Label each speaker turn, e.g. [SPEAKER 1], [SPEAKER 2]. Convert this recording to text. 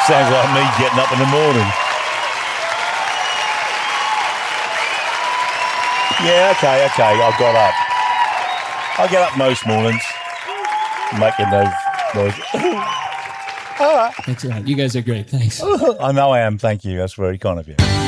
[SPEAKER 1] sounds like me getting up in the morning. Yeah, okay, I got up. I get up most mornings, making those noises.
[SPEAKER 2] That's right. You guys are great. Thanks.
[SPEAKER 1] I know I am, thank you. That's very kind of you.